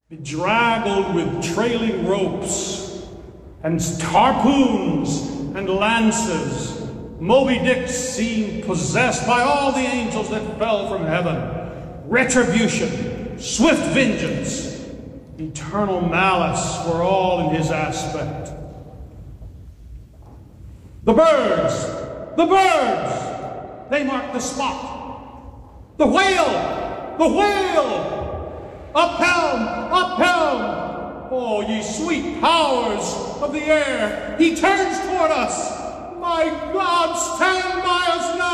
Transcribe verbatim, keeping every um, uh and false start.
bedraggled with trailing ropes and harpoons and lances, Moby Dick seemed possessed by all the angels that fell from heaven. Retribution, swift vengeance, eternal malice were all in his aspect. The birds, the birds, they marked the spot. The whale, the whale, up helm, up helm. Oh, ye sweet powers of the air, he turns toward us. My God, stand by us now.